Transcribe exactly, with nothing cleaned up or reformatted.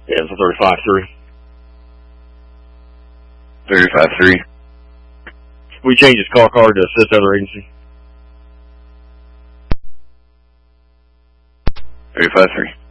Yeah, it's a thirty-five three. thirty-five three. We changed his call card to assist other agency. thirty-five three.